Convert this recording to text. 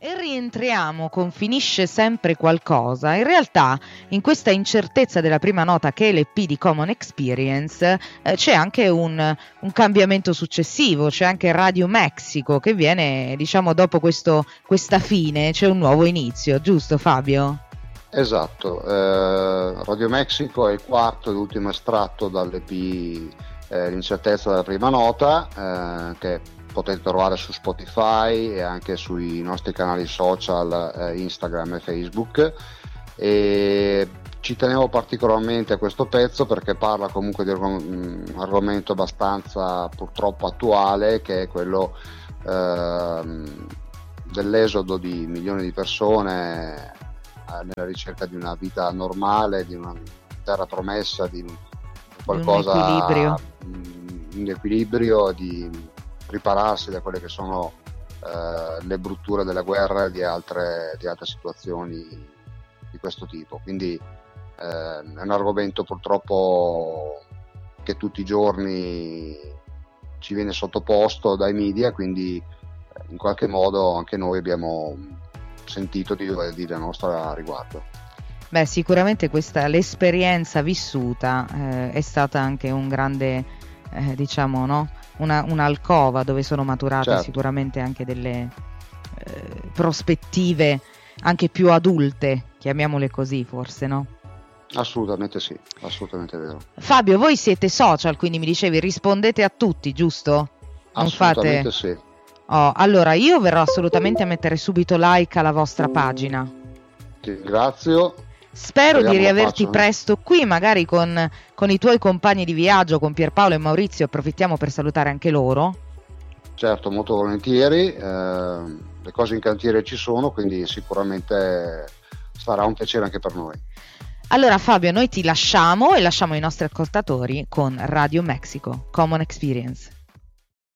E rientriamo con Finisce sempre qualcosa. In realtà, in questa incertezza della prima nota che è l'EP di Common Experience, c'è anche un cambiamento successivo, c'è anche Radio Mexico che viene, diciamo, dopo questa fine, c'è un nuovo inizio, giusto Fabio? Esatto, Radio Mexico è il quarto e ultimo estratto dall'EP L'incertezza della prima nota, che potete trovare su Spotify e anche sui nostri canali social, Instagram e Facebook. E ci tenevo particolarmente a questo pezzo perché parla comunque di un argomento abbastanza purtroppo attuale, che è quello dell'esodo di milioni di persone nella ricerca di una vita normale, di una terra promessa, di qualcosa, un equilibrio, di ripararsi da quelle che sono le brutture della guerra e di altre situazioni di questo tipo. Quindi è un argomento purtroppo che tutti i giorni ci viene sottoposto dai media, quindi in qualche modo anche noi abbiamo sentito di dover dire la nostra a riguardo. Beh, sicuramente l'esperienza vissuta è stata anche un grande, diciamo, no? Un'alcova dove sono maturate certo. Sicuramente anche delle prospettive anche più adulte, chiamiamole così forse, no? Assolutamente sì, assolutamente vero. Fabio, voi siete social, quindi mi dicevi rispondete a tutti, giusto? Non assolutamente fate... sì. Oh, allora io verrò assolutamente a mettere subito like alla vostra pagina. Ti ringrazio. Spero di riaverti presto qui, magari con i tuoi compagni di viaggio, con Pierpaolo e Maurizio. Approfittiamo per salutare anche loro. Certo, molto volentieri. Le cose in cantiere ci sono, quindi sicuramente sarà un piacere anche per noi. Allora Fabio, noi ti lasciamo e lasciamo i nostri ascoltatori con Radio Mexico, Common Experience.